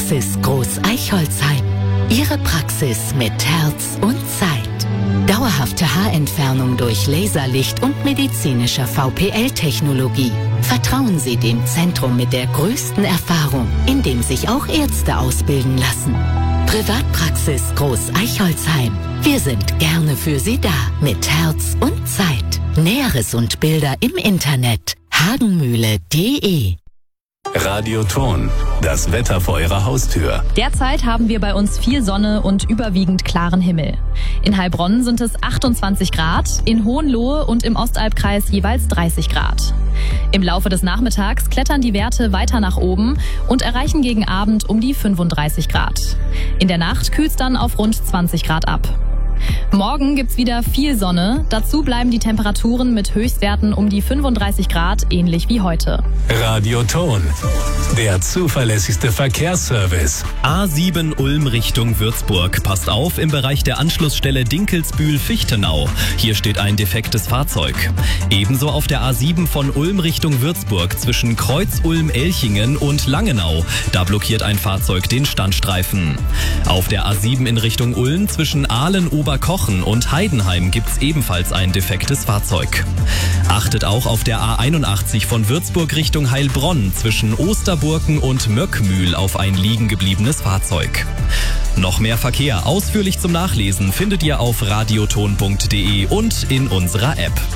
Privatpraxis Groß Eichholzheim. Ihre Praxis mit Herz und Zeit. Dauerhafte Haarentfernung durch Laserlicht und medizinischer VPL-Technologie. Vertrauen Sie dem Zentrum mit der größten Erfahrung, in dem sich auch Ärzte ausbilden lassen. Privatpraxis Groß Eichholzheim. Wir sind gerne für Sie da, mit Herz und Zeit. Näheres und Bilder im Internet hagenmühle.de. Radioton, das Wetter vor Ihrer Haustür. Derzeit haben wir bei uns viel Sonne und überwiegend klaren Himmel. In Heilbronn sind es 28 Grad, in Hohenlohe und im Ostalbkreis jeweils 30 Grad. Im Laufe des Nachmittags klettern die Werte weiter nach oben und erreichen gegen Abend um die 35 Grad. In der Nacht kühlt es dann auf rund 20 Grad ab. Morgen gibt's wieder viel Sonne. Dazu bleiben die Temperaturen mit Höchstwerten um die 35 Grad, ähnlich wie heute. Radioton, der zuverlässigste Verkehrsservice. A7 Ulm Richtung Würzburg. Passt auf im Bereich der Anschlussstelle Dinkelsbühl-Fichtenau. Hier steht ein defektes Fahrzeug. Ebenso auf der A7 von Ulm Richtung Würzburg zwischen Kreuz-Ulm-Elchingen und Langenau. Da blockiert ein Fahrzeug den Standstreifen. Auf der A7 in Richtung Ulm zwischen Aalen-Oberkochen und Heidenheim gibt's ebenfalls ein defektes Fahrzeug. Achtet auch auf der A81 von Würzburg Richtung Heilbronn zwischen Osterburken und Möckmühl auf ein liegen gebliebenes Fahrzeug. Noch mehr Verkehr ausführlich zum Nachlesen findet ihr auf radioton.de und in unserer App.